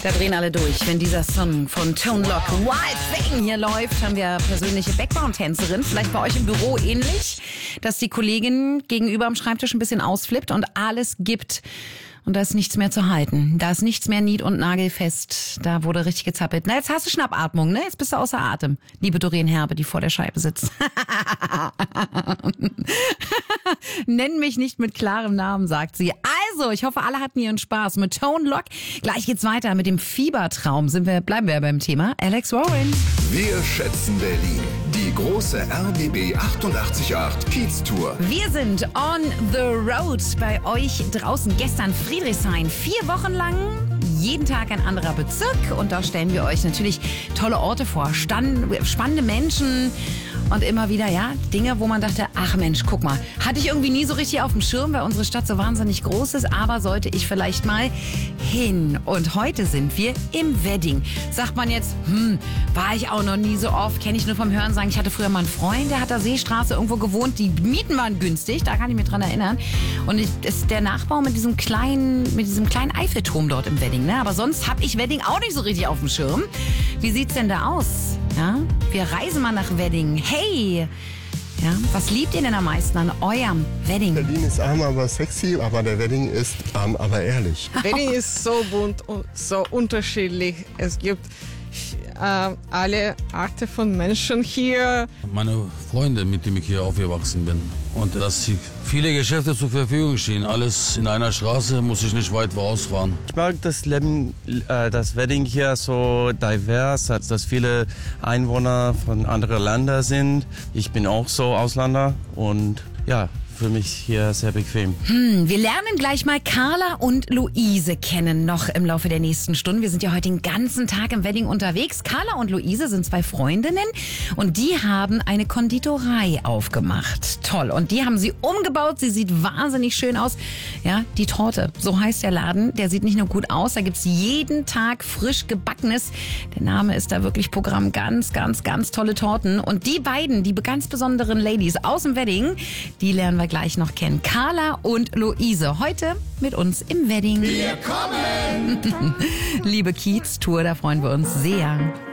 Da drehen alle durch, wenn dieser Song von Tone Loc, Wild Thing, hier läuft. Haben wir persönliche Background-Tänzerin, vielleicht bei euch im Büro ähnlich, dass die Kollegin gegenüber am Schreibtisch ein bisschen ausflippt und alles gibt. Und da ist nichts mehr zu halten. Da ist nichts mehr nied- und nagelfest. Da wurde richtig gezappelt. Na, jetzt hast du Schnappatmung, ne? Jetzt bist du außer Atem. Liebe Doreen Herbe, die vor der Scheibe sitzt. Nenn mich nicht mit klarem Namen, sagt sie. Also, ich hoffe, alle hatten ihren Spaß mit Tone Loc. Gleich geht's weiter mit dem Fiebertraum. Bleiben wir beim Thema. Alex Warren. Wir schätzen Berlin. Die große RBB 888 Kiez Tour. Wir sind on the road bei euch draußen. Gestern Friedrichshain. 4 Wochen lang, jeden Tag ein anderer Bezirk. Und da stellen wir euch natürlich tolle Orte vor. Spannende Menschen und immer wieder, ja, Dinge, wo man dachte, ach Mensch, guck mal, hatte ich irgendwie nie so richtig auf dem Schirm, weil unsere Stadt so wahnsinnig groß ist, aber sollte ich vielleicht mal hin. Und heute sind wir im Wedding. Sagt man jetzt, war ich auch noch nie so oft, kenne ich nur vom Hörensagen. Ich hatte früher mal einen Freund, der hat da Seestraße irgendwo gewohnt, die Mieten waren günstig, da kann ich mich dran erinnern. Und ist der Nachbau mit diesem kleinen Eiffelturm dort im Wedding, ne? Aber sonst habe ich Wedding auch nicht so richtig auf dem Schirm. Wie sieht's denn da aus? Ja? Wir reisen mal nach Wedding. Hey! Ja, was liebt ihr denn am meisten an eurem Wedding? Berlin ist arm, aber sexy, aber der Wedding ist arm, aber ehrlich. Wedding ist so bunt und so unterschiedlich. Es gibt alle Arten von Menschen hier. Meine Freunde, mit denen ich hier aufgewachsen bin. Und dass viele Geschäfte zur Verfügung stehen. Alles in einer Straße, muss ich nicht weit rausfahren. Ich mag das Leben, das Wedding hier so divers, dass viele Einwohner von anderen Ländern sind. Ich bin auch so Ausländer und ja, für mich hier sehr bequem. Wir lernen gleich mal Carla und Luise kennen noch im Laufe der nächsten Stunden. Wir sind ja heute den ganzen Tag im Wedding unterwegs. Carla und Luise sind 2 Freundinnen und die haben eine Konditorei aufgemacht. Toll. Und die haben sie umgebaut. Sie sieht wahnsinnig schön aus. Ja, die Torte, so heißt der Laden. Der sieht nicht nur gut aus, da gibt's jeden Tag frisch gebackenes. Der Name ist da wirklich Programm. Ganz, ganz, ganz tolle Torten. Und die beiden, die ganz besonderen Ladies aus dem Wedding, die lernen wir gleich noch kennen. Carla und Luise, heute mit uns im Wedding. Wir kommen! Liebe Kiez Tour, da freuen wir uns sehr.